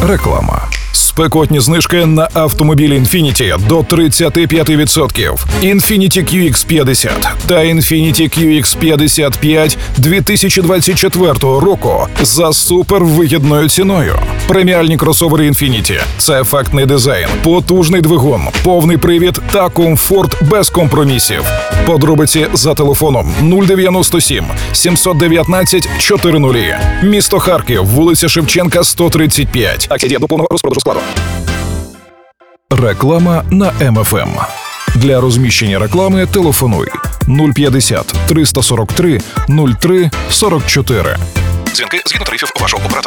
Реклама. Спекотні знижки на автомобілі Infiniti до 35%. Infiniti QX50 та Infiniti QX55 2024 року за супервигідною ціною. Преміальні кросовери Infiniti – це ефектний дизайн, потужний двигун, повний привід та комфорт без компромісів. Подробиці за телефоном 097 719 400. Місто Харків, вулиця Шевченка, 135. Акція діє до повного розпродажу складу. Реклама на МФМ. Для розміщення реклами телефонуй 050 343 03 44. Дзвінки згідно тарифів вашого оператора.